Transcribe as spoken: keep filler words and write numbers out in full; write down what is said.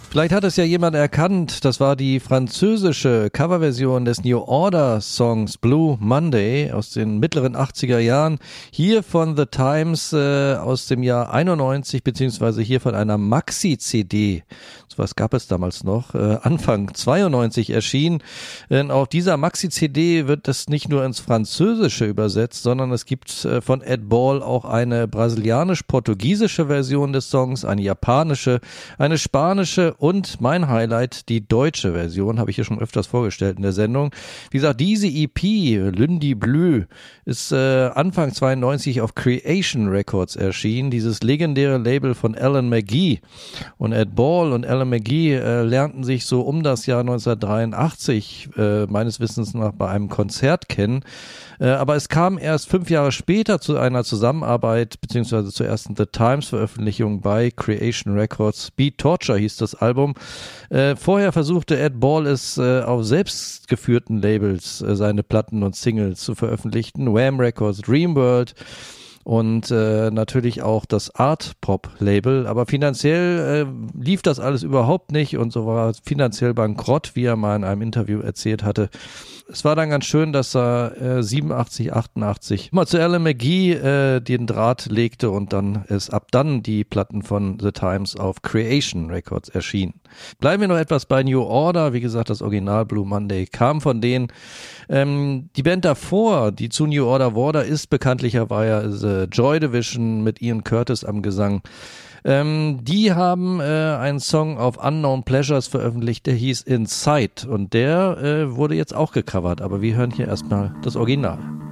Vielleicht hat es ja jemand erkannt, das war die französische Coverversion des New Order Songs Blue Monday aus den mittleren achtziger Jahren, hier von The Times äh, aus dem Jahr einundneunzig, beziehungsweise hier von einer Maxi-C D, so was gab es damals noch, äh, Anfang zweiundneunzig erschienen. Denn auf dieser Maxi-C D wird das nicht nur ins Französische übersetzt, sondern es gibt äh, von Ed Ball auch eine brasilianisch-portugiesische Version des Songs, eine japanische, eine spanische und mein Highlight, die deutsche Version, habe ich hier schon öfters vorgestellt in der Sendung. Wie gesagt, diese E P, Lundi Bleu, ist äh, Anfang zweiundneunzig auf Creation Records erschienen, dieses legendäre Label von Alan McGee. Und Ed Ball und Alan McGee äh, lernten sich so um das Jahr neunzehnhundertdreiundachtzig äh, meines Wissens nach bei einem Konzert kennen. Äh, aber es kam erst fünf Jahre später zu einer Zusammenarbeit, beziehungsweise zur ersten The Times Veröffentlichung bei Creation Records. Beat Torture hieß das Album. Äh, vorher versuchte Ed Ball es äh, auf selbstgeführten Labels äh, seine Platten und Singles zu veröffentlichen. Wham Records, Dreamworld und äh, natürlich auch das Art-Pop-Label. Aber finanziell äh, lief das alles überhaupt nicht und so war er finanziell bankrott, wie er mal in einem Interview erzählt hatte. Es war dann ganz schön, dass er äh, siebenundachtzig, achtundachtzig mal zu Alan McGee äh, den Draht legte und dann ist ab dann die Platten von The Times auf Creation Records erschienen. Bleiben wir noch etwas bei New Order. Wie gesagt, das Original Blue Monday kam von denen. Ähm, die Band davor, die zu New Order wurde, ist bekanntlicherweise Joy Division mit Ian Curtis am Gesang. Ähm, die haben äh, einen Song auf Unknown Pleasures veröffentlicht, der hieß Inside und der äh, wurde jetzt auch gecovert, aber wir hören hier erstmal das Original.